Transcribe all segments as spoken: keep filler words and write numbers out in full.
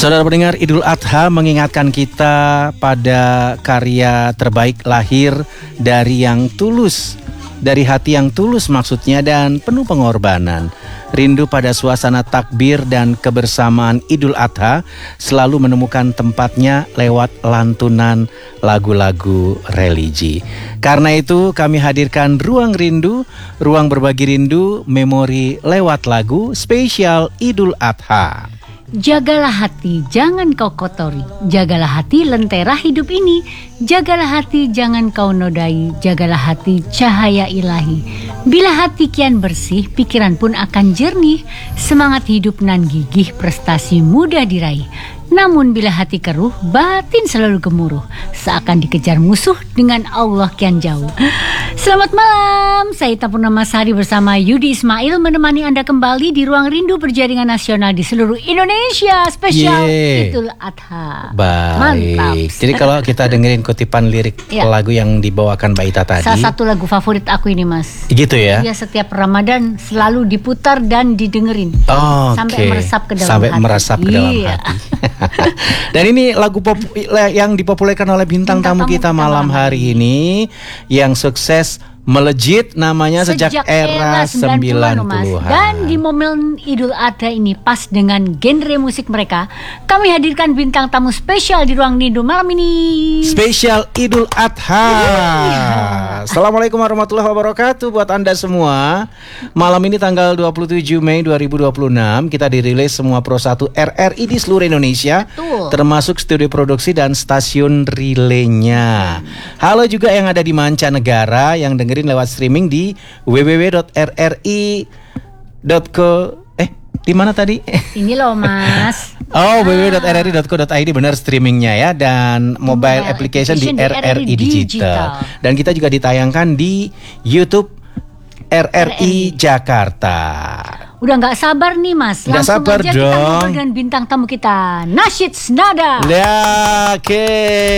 Saudara pendengar, Idul Adha mengingatkan kita pada karya terbaik lahir dari yang tulus, dari hati yang tulus maksudnya, dan penuh pengorbanan. Rindu pada suasana takbir dan kebersamaan Idul Adha selalu menemukan tempatnya lewat lantunan lagu-lagu religi. Karena itu kami hadirkan Ruang Rindu, ruang berbagi rindu, memori lewat lagu spesial Idul Adha. Jagalah hati, jangan kau kotori. Jagalah hati, lentera hidup ini. Jagalah hati, jangan kau nodai. Jagalah hati, cahaya ilahi. Bila hati kian bersih, pikiran pun akan jernih. Semangat hidup nan gigih, prestasi mudah diraih. Namun bila hati keruh, batin selalu gemuruh. Seakan dikejar musuh, dengan Allah kian jauh. Selamat malam, saya Ita Purnamasari bersama Yudi Ismail menemani Anda kembali di Ruang Rindu Berjaringan Nasional di seluruh Indonesia. Spesial Yeay. Idul Adha. Baik. Mantap. Jadi kalau kita dengerin kutipan lirik Ya. lagu yang dibawakan Mbak Ita tadi, Salah satu lagu favorit aku ini, Mas. gitu ya? Dia setiap Ramadan selalu diputar dan didengerin. Oh, Sampai oke. meresap ke dalam Sampai hati. meresap ke dalam Iya. hati. Dan ini lagu pop yang dipopulerkan oleh bintang, Bintang tamu tamu kita kita malam malam hari ini, yang sukses melejit namanya sejak, Sejak era sembilan loh, Mas. puluhan. Dan di momen Idul Adha ini pas dengan genre musik mereka, kami hadirkan bintang tamu spesial di Ruang Rindu malam ini. Spesial Idul Adha. Assalamualaikum warahmatullahi wabarakatuh buat Anda semua. Malam ini tanggal dua puluh tujuh Mei dua ribu dua puluh enam kita dirilis semua Pro satu R R I di seluruh Indonesia. Betul. Termasuk studio produksi dan stasiun relaynya. Halo juga yang ada di mancanegara yang dengerin lewat streaming di w w w dot r r i dot co. Eh, di mana tadi? Ini loh, Mas. Oh, w w w dot r r i dot co dot i d benar streamingnya ya, dan mobile, Mobile application di application R R I Digital. Dan kita juga ditayangkan di YouTube R R I Jakarta. Udah nggak sabar nih, Mas. Nggak Langsung sabar aja kita dong. ngobrol dengan bintang tamu kita, Nasyid Snada. Ya, oke.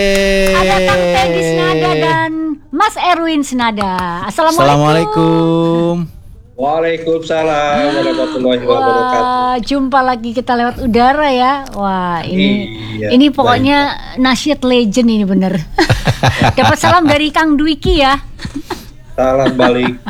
Ada Kang Teddy Snada dan Mas Erwin Snada. Assalamualaikum. Assalamualaikum. Waalaikumsalam warahmatullahi wabarakatuh. Wah, jumpa lagi kita lewat udara ya. Wah, ini Iya, ini pokoknya Nasyid legend ini bener. Dapat salam dari Kang Dwiki ya. Salam balik.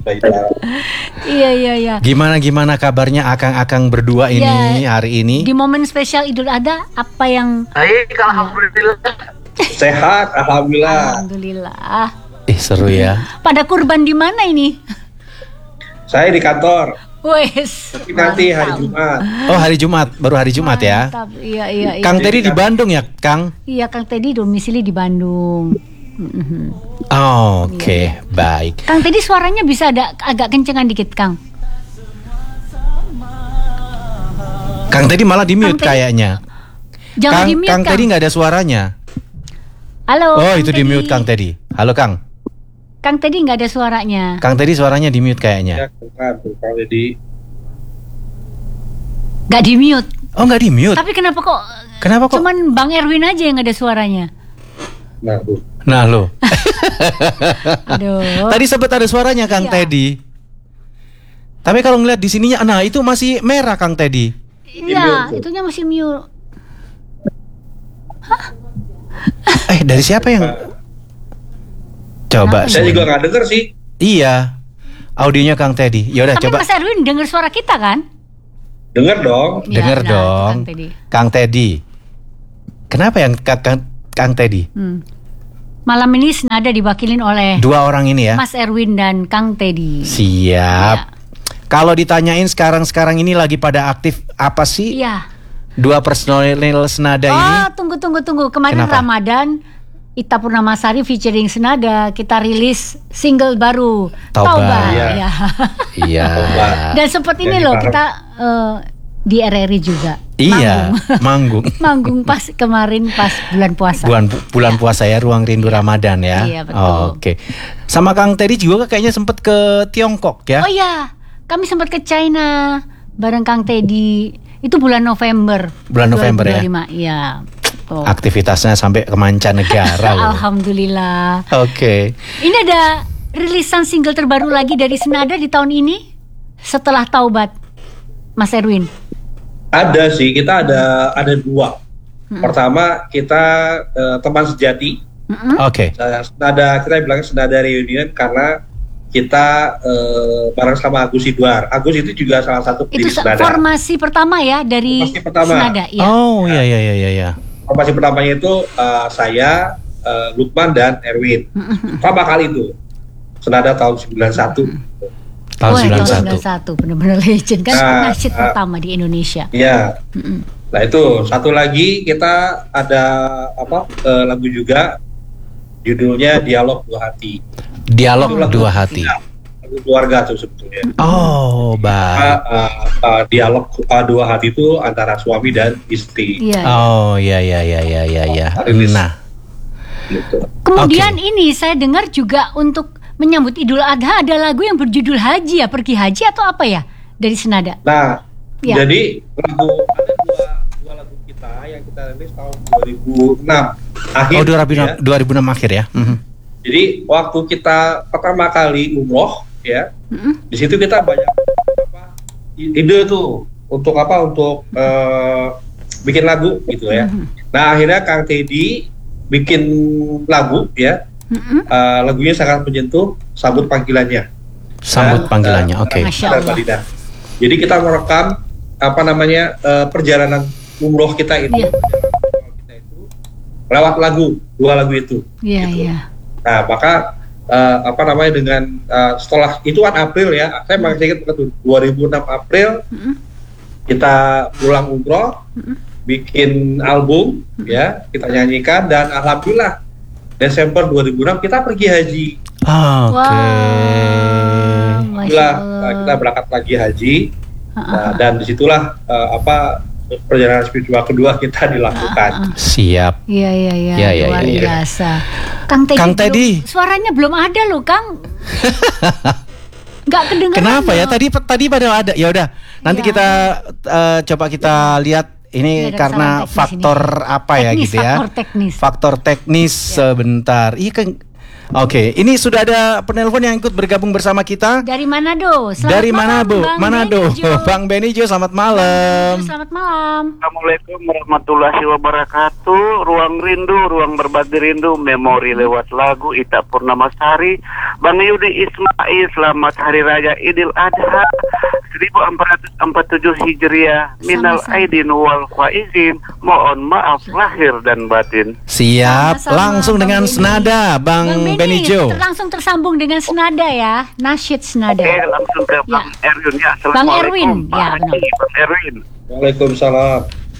Iya iya iya. Gimana gimana kabarnya akang-akang berdua ini Ya, hari ini? Di momen spesial Idul Adha apa yang Baik, alhamdulillah. Sehat, alhamdulillah. Alhamdulillah. Eh, seru ya. Pada kurban di mana ini? Saya di kantor. Wes. Tapi nanti hari mantap. Jumat. Oh, hari Jumat, baru hari Jumat ya. Mantap. Iya iya iya. Kang Teddy di Bandung ya, Kang? Iya, Kang Teddy domisili di Bandung. Mhm. Oh, oke, baik. Kang Teddy suaranya bisa ada agak kencengan dikit, Kang. Kang Teddy malah di mute Kang Teddy- kayaknya. Jangan Kang, di mute, Kang Kang. Teddy nggak ada suaranya. Halo. Oh, Kang itu di mute Kang Teddy. Halo Kang. Kang Teddy nggak ada suaranya. Kang Teddy suaranya di mute Ya, kayaknya. kan, kalau di Nggak di mute. Oh, nggak di mute. Tapi kenapa kok? Kenapa kok? Cuman Bang Erwin aja yang ada suaranya. nah, Bu. Nah lo. Aduh. Tadi sempat ada suaranya Kang Iya. Teddy. Tapi kalau ngeliat di sininya, nah itu masih merah Kang Teddy. Iya, itunya masih mute. Eh, dari siapa yang? Coba. Saya juga nggak denger sih. Iya. Audionya Kang Teddy. Yaudah Tapi coba. Mas Erwin dengar suara kita kan? Denger dong. Iya, Dengar nah, dong. Kang Teddy. Kang Teddy. Kenapa yang Kang, Kang, Kang Teddy? Hmm. Malam ini senada diwakilin oleh Dua orang ini ya. Mas Erwin dan Kang Teddy. Siap. Iya. Kalau ditanyain sekarang-sekarang ini lagi pada aktif apa sih? Iya. Dua personil senada ini? Oh, tunggu tunggu tunggu. Kemarin Kenapa? Ramadan Ita Purnamasari featuring Senada, kita rilis single baru Taubat. Iya. Ya. Iya. Dan sempat ini Jadi loh bareng. kita eh, di R R I juga. Iya, manggung. Manggung pas kemarin pas bulan puasa. Bulan bulan puasa ya, Ruang Rindu Ramadan ya. Iya, betul. Oh, oke. Sama Kang Teddy juga kayaknya sempet ke Tiongkok ya. Oh iya, kami sempat ke China bareng Kang Teddy. Itu bulan November. Bulan November ya? dua ribu dua puluh lima, iya. Tuh. Aktivitasnya sampai ke mancanegara loh. Alhamdulillah. Oke. Ini ada rilisan single terbaru lagi dari Senada di tahun ini setelah Taubat, Mas Erwin. Ada sih, kita ada ada dua. Hmm. Pertama kita uh, teman sejati. Mm-hmm. Oke. Okay. Senada kita bilangnya senada reunion karena kita uh, bareng sama Agus Idwar. Agus itu juga salah satu pendiri itu Senada. Formasi pertama ya dari Formasi pertama. Senada. Ya. Oh iya iya iya iya. Formasi pertamanya itu uh, saya, uh, Lukman dan Erwin. Mm-hmm. Pertama kali itu Senada tahun sembilan puluh satu. Tahun oh, sembilan puluh satu. sembilan puluh satu benar-benar legend kan, nah, nasyid uh, pertama di Indonesia. Iya. Mm-mm. Nah itu satu lagi kita ada apa uh, lagu juga judulnya Dialog Dua Hati. Dialog Lagu Dua Hati. Lagu keluarga tuh sebetulnya. Oh baik. Uh, uh, uh, dialog uh, dua hati itu antara suami dan istri. Iya. Oh iya iya iya iya iya. Ya. Nah. Gitu. Kemudian Okay. ini saya dengar juga untuk menyambut Idul Adha ada lagu yang berjudul Haji ya, pergi haji atau apa ya dari Senada? Nah, Ya. jadi lagu ada dua, dua lagu kita yang kita rilis tahun dua ribu enam akhir. Oh dua ribu enam, ya. dua ribu enam akhir ya. Mhm. Jadi waktu kita pertama kali umroh ya, Mm-mm. di situ kita banyak apa ide tuh untuk apa untuk uh, bikin lagu gitu ya. Mhm. Nah akhirnya Kang Teddy bikin lagu ya. Mm-mm. Uh, lagunya sangat menyentuh, Sambut Panggilannya. Sambut Dan, panggilannya. uh, Oke. Masya dan Allah. Balida. Jadi kita merekam apa namanya uh, perjalanan umroh kita itu, Iya. kita itu lewat lagu, dua lagu itu. Iya gitu. iya. Nah maka uh, apa namanya dengan uh, setelah itu kan April ya, saya masih ingat betul dua ribu enam April Mm-mm. kita pulang umroh, Mm-mm. bikin album ya, kita nyanyikan dan alhamdulillah Desember dua ribu enam kita pergi haji. Oke. Wow, Masya Alhamdulillah Allah. uh, kita berangkat lagi haji. Ah, ah, Nah, dan disitulah uh, apa perjalanan spiritual kedua kita dilakukan. ah, ah. Siap. Iya iya iya, Iya, iya, luar iya, iya. biasa. Kang Teddy, Kang belum- Teddy. suaranya belum ada loh, Kang. Nggak kedengeran. Kenapa ya? loh. Tadi tadi pada ada. Ya udah. Nanti Iya. kita uh, coba kita lihat ini Ini ada karena kesalahan teknis faktor apa ya Teknis, gitu ya. faktor teknis. Faktor teknis sebentar. Iya kan. Oke, ini sudah ada penelpon yang ikut bergabung bersama kita. Dari Manado. Selamat Dari malam, Manado, Bang Manado. Benijo. Bang Benijo, selamat Bang malam. Benijo, Selamat malam. Assalamualaikum warahmatullahi wabarakatuh. Ruang rindu, ruang berbagi rindu, memori lewat lagu Ita Purnamasari. Bang Yudi Ismail, selamat Hari Raya Idul Adha seribu empat ratus empat puluh tujuh Hijriah. Minal Sama-sama. aidin wal faizin. Mohon maaf lahir dan batin. Siap, Sama-sama, langsung Bang dengan Beni. senada Bang, Bang Beni, Benijo. ter- langsung tersambung dengan senada ya, nasyid senada. Oke, langsung ke Ya. Bang Erwin ya. Bang Assalamualaikum. Erwin, Pak ya, Haji, benar. Bang Erwin. Waalaikumsalam.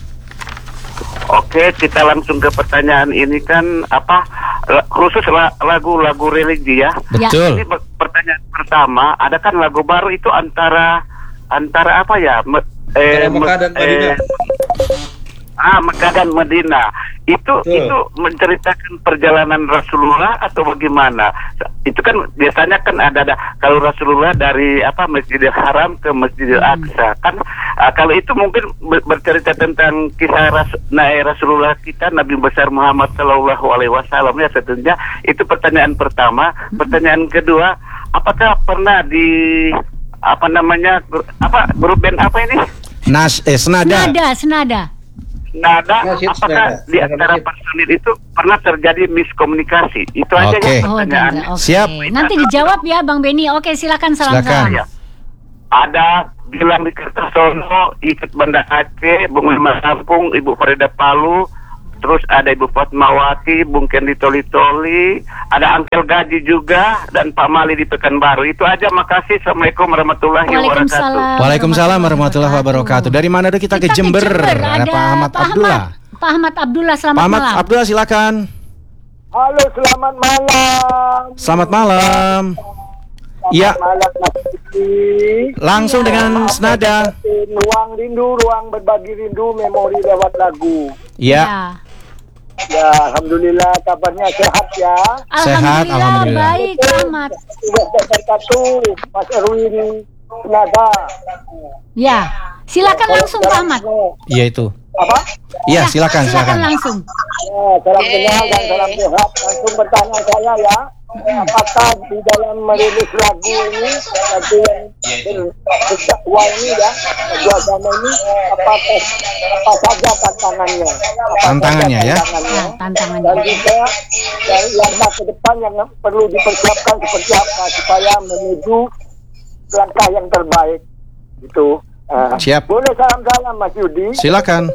Oke, kita langsung ke pertanyaan ini kan apa la- khusus la- lagu-lagu religi ya. Betul. Ini per- pertanyaan pertama, ada kan lagu baru itu antara antara apa ya? Me- Antara Mekah dan Madinah. Ah, Mekah dan Madinah. Itu Betul. itu menceritakan perjalanan Rasulullah atau bagaimana? Itu kan biasanya kan ada ada kalau Rasulullah dari apa Masjidil Haram ke Masjidil Aqsa kan ah, kalau itu mungkin ber- bercerita tentang kisah Ras- nah, Rasulullah kita Nabi besar Muhammad Shallallahu Alaihi Wasallam ya tentunya itu pertanyaan pertama. Pertanyaan kedua, apakah pernah di apa namanya gru- apa grup band apa ini? Nas eh senada. Senada, senada. Nada, Nasyid apakah senada. di Nada antara nasyid. personil itu pernah terjadi miskomunikasi? Itu aja Oke. ya Oh, pertanyaannya. enggak, oke. Siap. Nanti dijawab ya Bang Beni. Oke, silakan Silakan. salam-salam. Ya. Ada bilang di Kertosono, ikut Banda Aceh, Bung Lima Lampung, Ibu Farida Palu, terus ada Ibu Fatmawati, Bung Kendi Toli-Toli, ada Angkel Gaji juga, dan Pak Mali di Pekanbaru. Itu aja, makasih. Assalamualaikum warahmatullahi wabarakatuh. Waalaikumsalam. Waalaikumsalam warahmatullahi wabarakatuh. Dari mana tuh kita, ke Jember? Ada Pak Ahmad Abdullah. Pak Ahmad Abdullah, selamat Pak Ahmad malam. Abdullah silakan. Halo, selamat malam. Selamat malam. Iya, Selamat malam, Mas Diki. langsung dengan senada. Ruang rindu, ruang berbagi rindu, memori lewat lagu. Iya. Ya. Ya, alhamdulillah kabarnya sehat ya. Sehat, Alhamdulillah, alhamdulillah. baik Pak Ahmad. Sudah terkatu, Mas Erwin Nada. Ya, silakan langsung Pak Ahmad. Iya itu. Apa? Iya, silakan, Silakan silakan. langsung. Ya, salam kenal dan salam sehat. Langsung bertanya saya ya, apakah di dalam merilis lagu ini, lagu yang berdakwah ini ya, lagu agama ini, apakah apa saja tantangannya? Apa Tantangannya saja ya? tantangannya? Ya, tantangannya. Dan juga dari langkah ke depan yang perlu dipersiapkan seperti apa supaya menuju langkah yang terbaik. Itu. Uh, Siap. Boleh salam-salam Mas Yudi? Silakan.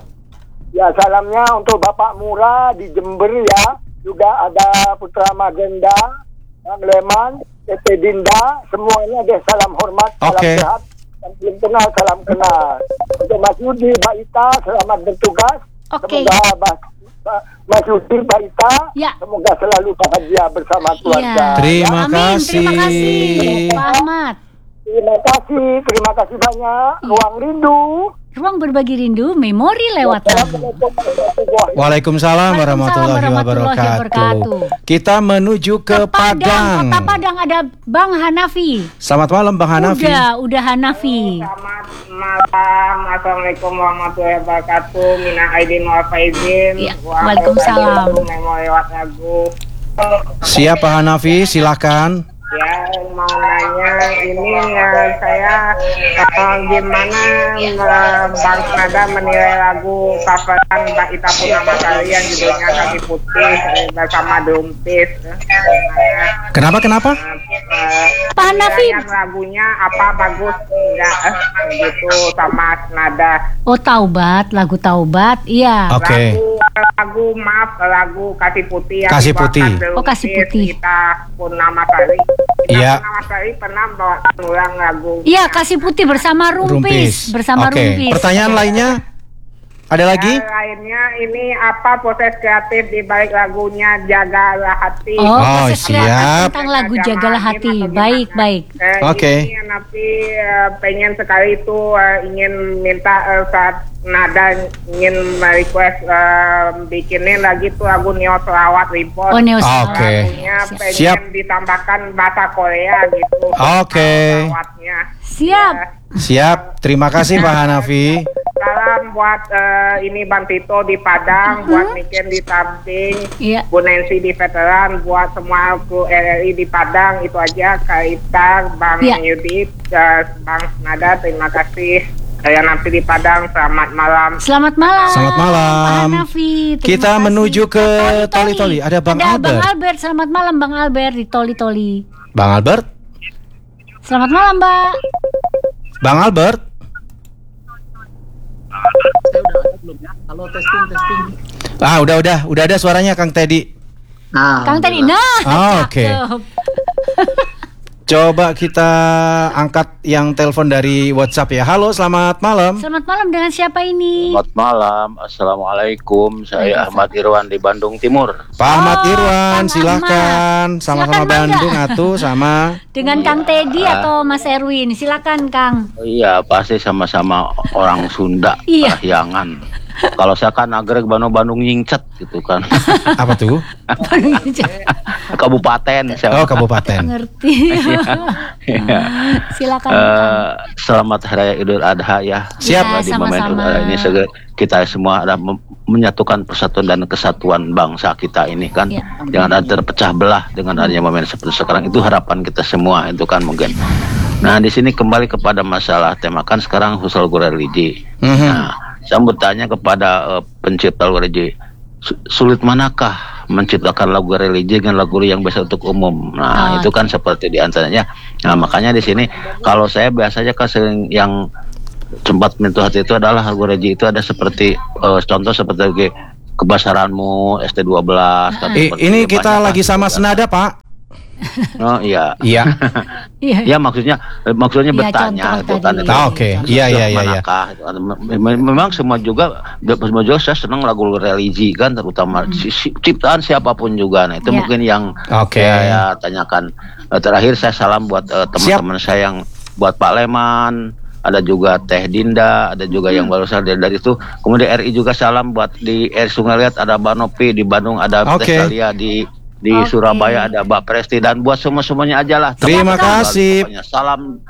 Ya, salamnya untuk Bapak Mura di Jember ya. Juga ada Putra Magenda, Bang Leman, Tete Dinda, semuanya deh salam hormat, salam Oke. sehat. Dan belum kenal, salam kenal. Untuk Mas Yudi, Mbak Ita, selamat bertugas. Oke. Semoga Mas, Mas Yudi, Mbak Ita, Ya. semoga selalu bahagia bersama keluarga. Iya. Terima Amin, kasih. terima kasih Pak Ahmad. Terima kasih, terima kasih banyak. Ruang Rindu. Ruang berbagi rindu, memori lewat lagu. Waalaikumsalam warahmatullahi warahmatullahi wabarakatuh. wabarakatuh. Kita menuju ke Padang. Kota Padang ada Bang Hanafi. Selamat malam Bang Hanafi. Udah, udah Hanafi. Selamat malam, assalamualaikum warahmatullahi wabarakatuh. Mina aidin wal faizin. Ya, Wa waalaikumsalam. alaikum memori lewat lagu. Siap Pak Hanafi, silakan. Ya, mau nanya ini ya, saya uh, gimana uh, Bang Nada menilai lagu coveran Mbak Ita Purnamasari yang judulnya Kaki Putih eh, bersama Drumpis. Kenapa kenapa? Uh, Pak Hanafi. penilaian lagunya apa bagus enggak eh, gitu sama Nada. Oh, Taubat, lagu Taubat. Iya. Oke. Lagu, lagu maaf lagu Kasih Putih yang Kasih dibawakan Putih. Drumpis, Oh, Kasih Putih. Kita Purnamasari. Kita Iya. Purnamasari pernah bawa ulang lagu. Iya, Kasih Putih bersama Rumpis, bersama Oke. Rumpis. Pertanyaan lainnya? Ada lagi? Yang lainnya ini apa proses kreatif di balik lagunya Jagalah Hati. Oh, Oh, proses kreatif siap. tentang lagu Ada Jagalah main Hati. atau Baik, gimana? baik. Eh, Oke. Ini Nafi eh, pengen sekali itu eh, ingin minta eh, saat Nada ingin request eh, bikinin lagi tuh lagu Neo Selawat Reborn. Oh, Neo Oke. Selawat. Lagunya pengen Siap. ditambahkan bahasa Korea gitu. Oke. Selawatnya. Siap. Siap. Terima kasih Pak Hanafi. Salam buat eh, ini Bang Tito di Padang, buat Niken di Tamping, Iya. Bu Nancy di Veteran, buat semua kru R R I di Padang. Itu aja, Kak Ita, Bang Iya. Yudit, eh, Bang Nada, terima kasih. Saya nanti di Padang, selamat malam. Selamat malam. Selamat malam. Pak Hanafi. Terima Kita kasih. menuju ke Toli-Toli. Ada Bang Ada Albert. Bang Albert. Selamat malam Bang Albert di Toli-Toli. Bang Albert? Selamat malam, Mbak. Bang Albert? Ah, udah udah, udah ada suaranya Kang Teddy. Kang Teddy. Nah. Ah, oke. cakep. Coba kita angkat yang telepon dari WhatsApp ya. Halo, selamat malam. Selamat malam, dengan siapa ini? Selamat malam, assalamualaikum. Saya Ahmad Irwan di Bandung Timur. Pak Ahmad Oh, Irwan, Kang silakan. Ahmad. Sama-sama Silakan, Bangga. Bandung atuh sama. Dengan Kang Teddy atau Mas Erwin? Silakan, Kang. Oh, iya, pasti sama-sama orang Sunda, Iya. Kahyangan. Kalau saya kan agreg Bandung-Bandung nyingcet gitu kan. Apa tuh? Kabupaten saya. Oh, kabupaten. Ngerti. Iya. Silakan, Eh, Kang. selamat Hari Raya Idul Adha ya. Siap. Ya, Di momen sama-sama. Idul Adha ini segera kita semua ada mem- menyatukan persatuan dan kesatuan bangsa kita ini kan. Ya. Jangan ada terpecah belah dengan adanya momen seperti sekarang. Itu harapan kita semua itu kan mungkin. Nah, di sini kembali kepada masalah tema kan sekarang usul religi. Mhm. Nah, saya bertanya kepada uh, pencipta lagu religi, su- sulit manakah menciptakan lagu religi dengan lagu yang biasa untuk umum? Nah, Oh, itu kan seperti di antaranya. Nah, makanya di sini kalau saya biasanya kan sering yang sempat menyentuh hati itu adalah lagu religi itu ada seperti uh, contoh seperti lagi kebasaranmu S T dua belas. kan I- seperti ini banyak kita kan lagi sama juga. senada, Pak. Oh iya. Iya. Iya. Ya maksudnya eh, maksudnya Iya, bertanya contoh itu kan tadi. itu. Ah, oke. Iya, iya, iya, iya. Manakah, itu kan. Mem- Memang semua juga semua juga saya senang lagu religi kan terutama si- si- ciptaan siapapun juga. Nah, itu Iya. mungkin yang Oke. saya tanyakan. Eh, Terakhir saya salam buat eh, teman-teman saya yang buat Pak Leman, ada juga Teh Dinda, ada juga yang barusan dari, dari itu. Kemudian R I juga salam buat di R Sungai Liat ada Banopi, di Bandung ada Oke. Teh Talia, di di Oke. Surabaya ada Mbak Presti dan buat semua semuanya aja lah. Terima Teman-teman, kasih. pokoknya salam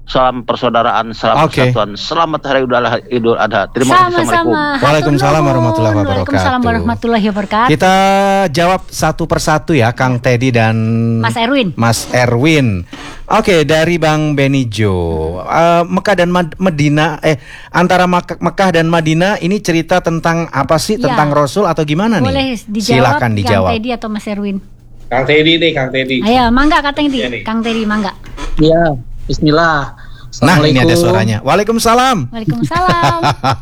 salam persaudaraan, salam Oke. persatuan. Selamat Hari Idul Adha. Idul Adha. Terima kasih. Assalamualaikum. Sama-sama. Waalaikumsalam Hatur nuhun. warahmatullahi wabarakatuh. Waalaikumsalam warahmatullahi wabarakatuh. Kita jawab satu persatu ya, Kang Teddy dan Mas Erwin. Mas Erwin. Oke, dari Bang Benijo. Uh, Mekah dan Mad- Medina, eh antara Mak- Mekah dan Madinah ini cerita tentang apa sih? Ya. Tentang Rasul atau gimana Boleh nih? dijawab Silakan Kang dijawab. Teddy atau Mas Erwin? Kang Teddy nih, Kang Teddy. Ayo, mangga Kang Teddy. Iya nih. Kang Teddy mangga. Ya, bismillah. Nah, ini ada Assalamualaikum. suaranya. Waalaikumsalam. Waalaikumsalam.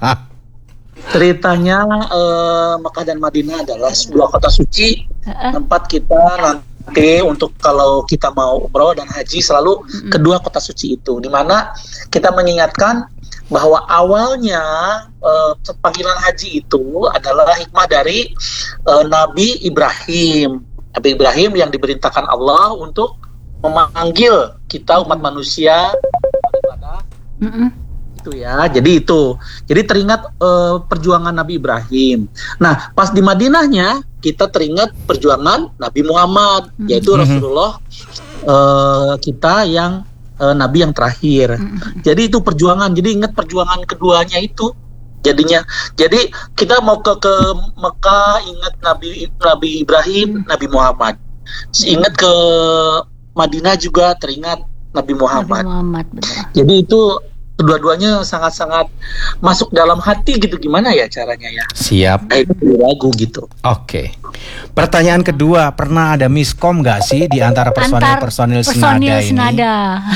Ceritanya eh, Mekah dan Madinah adalah sebuah kota suci, Heeh. tempat kita nanti untuk kalau kita mau umroh dan haji selalu kedua kota suci itu, di mana kita mengingatkan bahwa awalnya eh, panggilan haji itu adalah hikmah dari eh, Nabi Ibrahim. Nabi Ibrahim yang diperintahkan Allah untuk memanggil kita umat manusia beribadah Mm-mm. itu ya. Jadi itu. Jadi teringat eh, perjuangan Nabi Ibrahim. Nah, pas di Madinahnya kita teringat perjuangan Nabi Muhammad, Mhm. yaitu Mhm. Rasulullah eh, kita yang eh, Nabi yang terakhir. Mhm. Jadi itu perjuangan. Jadi ingat perjuangan keduanya itu. Jadinya, jadi kita mau ke ke Mekah ingat Nabi Nabi Ibrahim, Nabi Muhammad. Ingat ke Madinah juga teringat Nabi Nabi Muhammad. Muhammad, betul. Jadi itu kedua-duanya sangat-sangat masuk dalam hati gitu. Gimana ya caranya ya? Siap. Nah, itu lagu gitu. Oke. Pertanyaan kedua, pernah ada miskom nggak sih di antara Antar personil-personil personil senada ini? senada.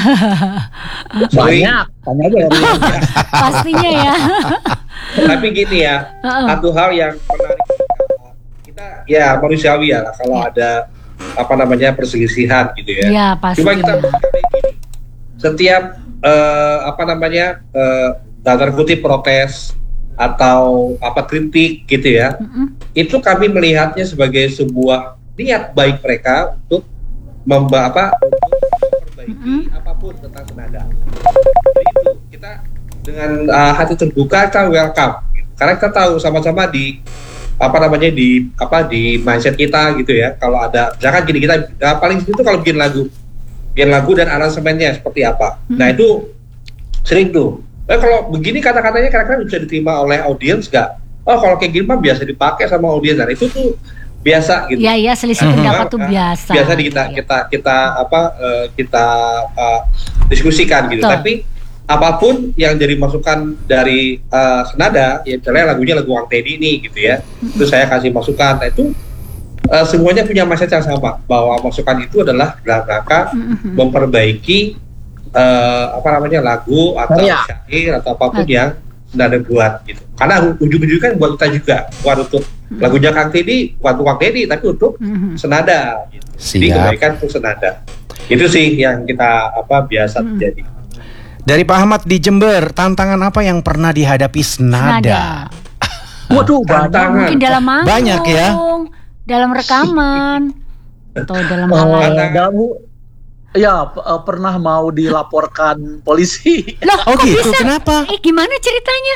Banyak. Tanya aja ya. Pastinya ya. Tapi gini ya, Heeh. satu hal yang menarik kita ya manusiawi ya lah kalau ada apa namanya perselisihan gitu ya. Iya, pasti. Cuma kita kayak gini, setiap eh, apa namanya eh, tanda kutip protes atau apa kritik gitu ya, Mm-mm. itu kami melihatnya sebagai sebuah niat baik mereka untuk memba apa untuk memperbaiki Mm-mm. apapun tentang senada. Jadi itu kita dengan uh, hati terbuka kita welcome, gitu. Karena kita tahu sama-sama di apa namanya di apa di mindset kita gitu ya. Kalau ada misalkan gini kita uh, paling itu kalau bikin lagu, bikin lagu dan aransemennya seperti apa. Nah itu sering tuh. Eh, kalau begini kata-katanya kira-kira bisa diterima oleh audiens nggak? Oh kalau kayak gini mah biasa dipakai sama audiens. Dan itu tuh biasa gitu. Iya, iya, selisih Nah, pendapat tuh nah, biasa. Biasa di kita Iya. kita kita apa uh, kita uh, diskusikan gitu. Betul. Tapi apapun yang jadi masukan dari uh, senada, ya misalnya lagunya lagu Kang Teddy nih gitu ya. Terus saya kasih masukan. Nah itu uh, semuanya punya mindset yang sama bahwa masukan itu adalah dalam rangka Mhm. memperbaiki uh, apa namanya lagu atau Karya. syair atau apapun Nah. yang senada buat gitu. Karena ujung-ujungnya kan buat kita juga, bukan untuk lagunya Kang Teddy, bukan untuk Kang Teddy, tapi untuk Mhm. senada gitu. Jadi Siap. kebaikan untuk senada. Itu sih yang kita apa biasa Hmm. terjadi. Dari Pak Ahmad di Jember, tantangan apa yang pernah dihadapi senada? Senada. Waduh, banyak. Tantangan. Mungkin dalam manggung, Banyak ya. dalam rekaman, atau dalam hal Eh, lain. Tantangan. dalam ya p- eh, pernah mau dilaporkan polisi. Loh, Oh kok gitu, bisa? kenapa? Eh, gimana ceritanya?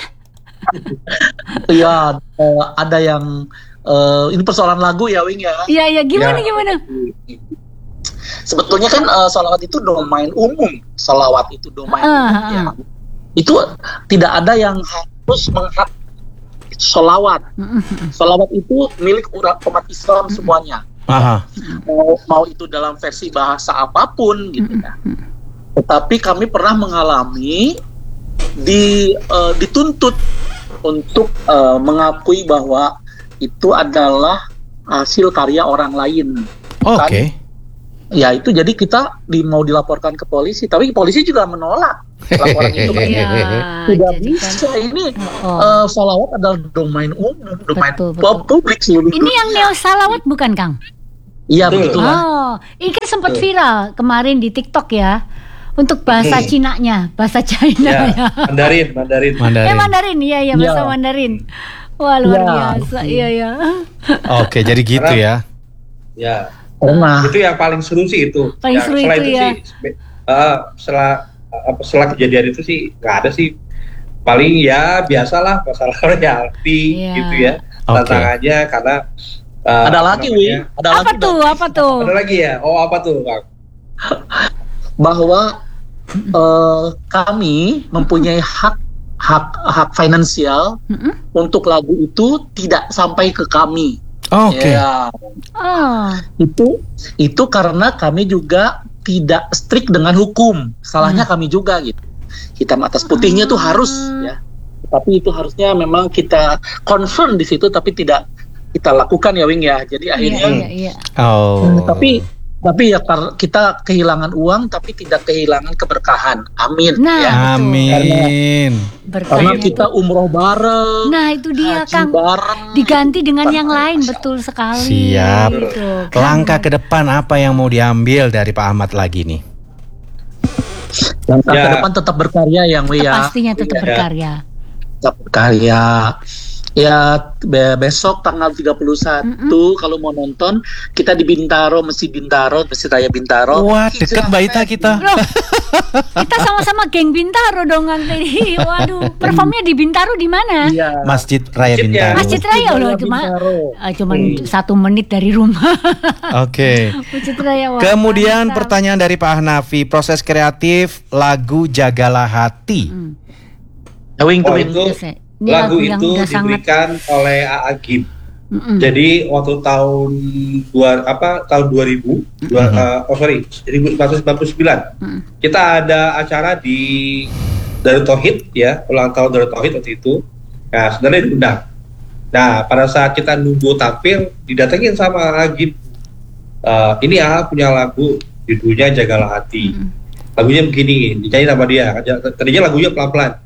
Ya, eh, ada yang eh, ini persoalan lagu ya, Wing ya. Iya, iya, gimana, Ya. gimana? Sebetulnya kan eh, salawat itu domain umum. Salawat itu domain Ah, umum ya. Itu tidak ada yang harus menghak salawat. Mhm. Salawat itu milik urat umat Islam semuanya. Aha. Mau, mau itu dalam versi bahasa apapun gitu ya. Tetapi kami pernah mengalami di eh, dituntut untuk eh, mengakui bahwa itu adalah hasil karya orang lain. Oke. Ya itu jadi kita di, mau dilaporkan ke polisi, tapi polisi juga menolak laporan itu. Iya, Tidak jadi bisa kan- ini Oh. eh, salawat adalah domain umum, domain Betul, betul. publik seluruh Ini dunia. yang neo salawat bukan, Kang? Iya Betul. betul. Oh, ini kan sempat viral kemarin di TikTok ya. Untuk bahasa Hmm. Cina-nya, bahasa China Ya, ya. Mandarin, Mandarin. Eh Mandarin. Mandarin, iya iya bahasa Iya. Mandarin. Wah luar Iya. biasa, iya ya. Oke, jadi gitu ya. Ya, Pernah. itu yang paling seru sih itu. Paling Ya, seru setelah itu itu ya. sih, spe- eh, setelah apa setelah kejadian itu sih nggak ada sih. Paling ya biasalah masalah royalti Iya. gitu ya. Oke. Tantangannya karena eh, Ada apa lagi, namanya, Wing. Ada Apa lagi, tuh? Bang. Apa tuh? Ada lagi ya? Oh apa tuh, Kang? Bahwa uh, kami mempunyai hak hak hak finansial Mm-mm. untuk lagu itu tidak sampai ke kami. Oke. Ya, Oh. itu itu karena kami juga tidak strict dengan hukum. Salahnya kami juga gitu. Hitam atas putihnya tuh harus ya. Tapi itu harusnya memang kita concern di situ, tapi tidak kita lakukan ya Wing ya. Jadi akhirnya Iya, iya, iya. Oh. tapi tapi ya kar- kita kehilangan uang tapi tidak kehilangan keberkahan. Amin. Nah, ya. betul. Amin. Karena Berkahnya kita tuh. umroh bareng, Nah, itu dia haji Kang. bareng. Diganti dengan yang Berkah. lain, betul sekali. Siap. Gitu, kan? Langkah ke depan apa yang mau diambil dari Pak Ahmad lagi nih? Langkah Ya. ke depan tetap berkarya yang Wi ya. Pastinya tetap Iya. berkarya. Tetap berkarya. Ya be- besok tanggal tiga puluh satu kalau mau nonton kita di Bintaro, Masjid Bintaro, Masjid Raya Bintaro. Wah, deket Mbak Ita kita. Loh, kita sama-sama geng Bintaro dong nanti. Waduh, performnya di Bintaro di mana? Iya. Masjid Raya Masjid ya. Bintaro. Masjid Raya loh, cuma Bintaro. ah, cuman satu menit dari rumah. Oke. Masjid Raya. wah, Kemudian mantap. pertanyaan dari Pak Hanafi, proses kreatif lagu Jagalah Hati. Hmm. Wing Oh, Wing. itu Terus, ini lagu lagu yang itu udah sangat- diberikan oleh A A Gim. Mm-mm. Jadi waktu tahun dua apa tahun dua ribu, dua, Mhm. uh, oh sorry, seribu sembilan ratus sembilan puluh sembilan Mm. kita ada acara di Darut Tauhid ya, ulang tahun Darut Tauhid waktu itu. Nah, sebenarnya diundang. Nah, pada saat kita nunggu tampil, didatengin sama A A Gim. Uh, ini A A punya lagu judulnya Jagalah Hati. Mm. Lagunya begini, dinyanyi sama dia. Tadinya lagunya pelan-pelan.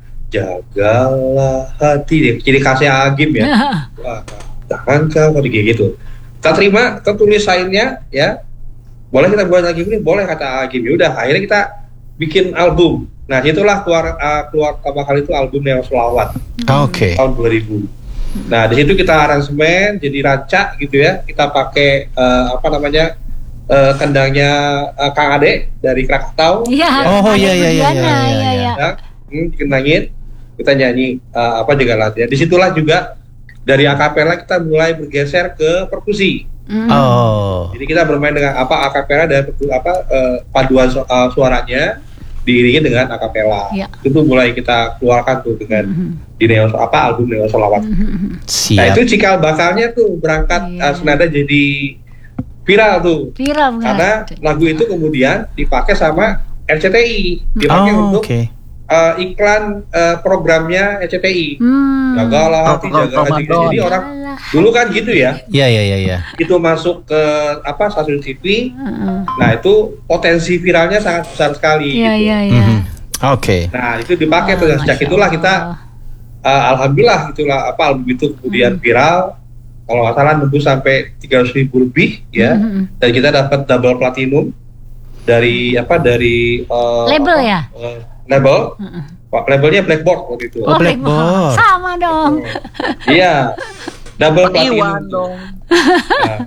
Jagalah hati, ciri khasnya Agim ya. Wah, jangan kau kayak gitu. Kita terima, kita tulis lainnya ya. Boleh kita buat lagi ini, boleh kata Agim. Ya udah, akhirnya kita bikin album. Nah, itulah keluar uh, keluar pertama kali itu album Neo Selawat Oke. tahun dua ribu. Nah, di situ kita aransemen jadi rancak gitu ya. Kita pakai uh, apa namanya? Uh, kendangnya uh, Kang Ade dari Krakatau. Iya. Oh, ada iya, iya, iya, Budiana, iya, iya, iya, iya. iya. Hmm, dikenangin, kita nyanyi uh, apa juga latihan. Disitulah juga dari akapela kita mulai bergeser ke perkusi. Mm. Oh. Jadi kita bermain dengan apa akapela dan perku- apa uh, paduan su- uh, suaranya diiringi dengan akapela. Ya. Itu mulai kita keluarkan tuh dengan Mhm. di Neo apa album Neo Solawat. Mhm. Nah Siap. itu cikal bakalnya tuh berangkat Iya. uh, senada jadi viral tuh. Viral nggak? Karena lagu itu kemudian dipakai sama R C T I, dipakai Oh, untuk oke. uh, iklan uh, programnya R C T I. Hmm. Jagalah hati, Rom- jaga hati. Ramadan. Jadi orang Jagalah. dulu kan gitu ya, Iya, iya, iya, iya. itu masuk ke apa stasiun T V. Heeh. Nah itu potensi viralnya sangat besar sekali. Iya, gitu. iya, iya. Mhm. Oke. Nah itu dipakai tuh. Oh, Dan sejak Masya itulah kita, Allah. uh, alhamdulillah itulah apa album itu kemudian Hmm. viral. Kalau nggak salah nembus sampai tiga ratus ribu lebih ya. Mhm. Dan kita dapat double platinum dari apa dari uh, Label apa, ya? uh, label. Heeh. Pak, labelnya Blackboard waktu itu. Oh, Blackboard. Sama dong. Iya. Double Pak Iwan platinum. dong. Nah,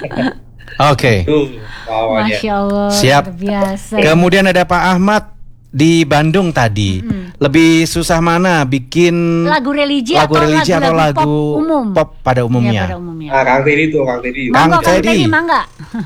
Oke. itu awalnya. Masya Allah. Siap. Luar biasa. Kemudian ada Pak Ahmad di Bandung tadi. Mm. Lebih susah mana bikin Lagu religi lagu atau religi atau lagu-lagu lagu pop umum? pop pada Iya, umumnya? pada umumnya. Nah, Kang Teddy tuh, Kang Teddy. Kang Mangga, Kang Teddy. Teddy, mangga.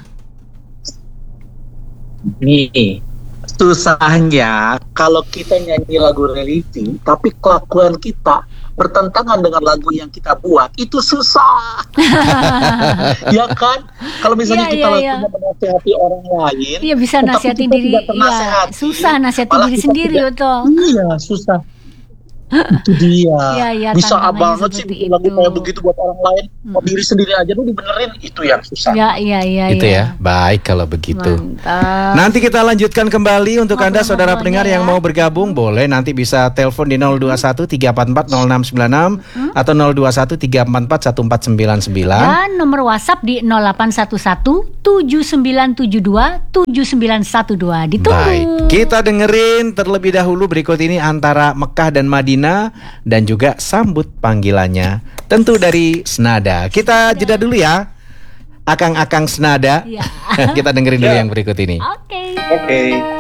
Nih, susahnya kalau kita nyanyi lagu religi, tapi kelakuan kita bertentangan dengan lagu yang kita buat, itu susah. Ya kan? Kalau misalnya Iya, kita iya, iya. lakukan menasihati orang lain, Iya bisa tetapi nasihati kita diri. tidak Iya, ternasehati, susah nasihati malah diri kita sendiri, tidak- betul. iya susah. Itu dia. Iya, iya, Bisa tantangannya banget sih seperti bikin lagu itu. kayak begitu buat orang lain, mau diri sendiri aja lu dibenerin, itu yang susah. Iya, iya, iya. Itu iya. ya. Baik kalau begitu. Mantap. Nanti kita lanjutkan kembali untuk Anda saudara Ngobrol-ngobrolnya pendengar yang ya. mau bergabung, boleh nanti bisa telepon di nol dua satu tiga empat empat nol enam sembilan enam atau nol dua satu tiga empat empat satu empat sembilan sembilan. Dan nomor WhatsApp di nol delapan satu satu tujuh sembilan tujuh dua tujuh sembilan satu dua. Ditunggu. Baik, kita dengerin terlebih dahulu berikut ini antara Mekah dan Madinah dan juga sambut panggilannya tentu dari Senada. Kita jeda dulu ya, akang-akang Senada. Iya. Kita dengerin dulu Ya. yang berikut ini. Oke. Oke.